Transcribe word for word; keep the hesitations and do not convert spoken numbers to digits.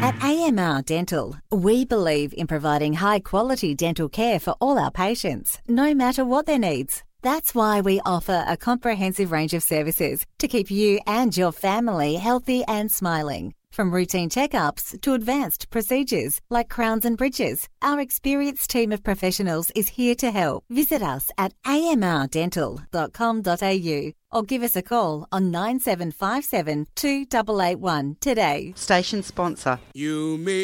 At A M R Dental, we believe in providing high-quality dental care for all our patients, no matter what their needs. That's why we offer a comprehensive range of services to keep you and your family healthy and smiling. From routine checkups to advanced procedures like crowns and bridges, our experienced team of professionals is here to help. Visit us at a m r dental dot com dot a u or give us a call on nine seven five seven two eight eight one today. Station sponsor. You mean